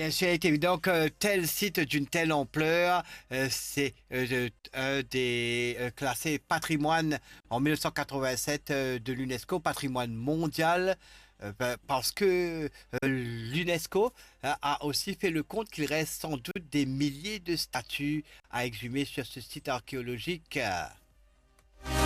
Bien sûr, évident que tel site d'une telle ampleur, c'est un des classés patrimoine en 1987 de l'UNESCO, patrimoine mondial, parce que l'UNESCO a aussi fait le compte qu'il reste sans doute des milliers de statues à exhumer sur ce site archéologique.